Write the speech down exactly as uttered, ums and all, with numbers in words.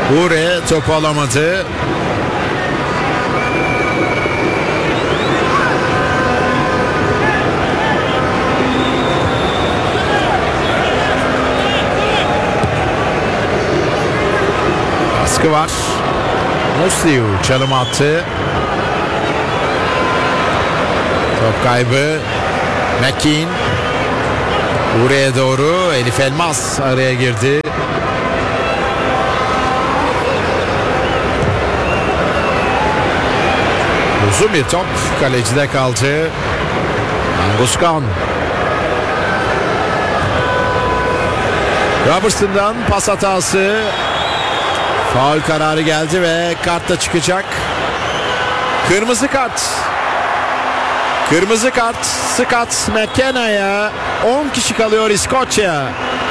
Ure topu alamadı. Baskı var. Musliu çalım attı. Top kaybı. Mekin. Ure'ye doğru. Elif Elmas araya girdi. Uzun bir top kalecide kaldı. Anguskan. Robertson'dan pas hatası. Faul kararı geldi ve kart da çıkacak. Kırmızı kart. Kırmızı kart Scott McKenna'ya. on kişi kalıyor İskoçya.